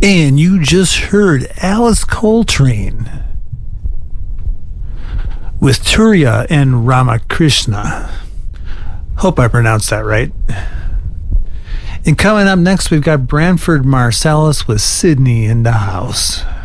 And you just heard Alice Coltrane with Turiya and Ramakrishna. Hope I pronounced that right. And coming up next, we've got Branford Marsalis with Sydney in the house.